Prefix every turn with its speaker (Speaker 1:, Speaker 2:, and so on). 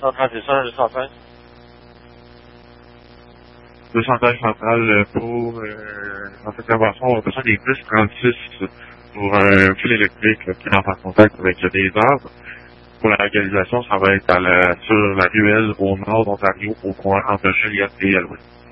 Speaker 1: centrale, c'est ça, le central?
Speaker 2: Le central central pour cette intervention, on a besoin des plus 36 pour un fil électrique qui rentre en contact avec des arbres. Pour la localisation, ça va être sur la ruelle au nord d'Ontario, au coin entre Joliette et Elwood.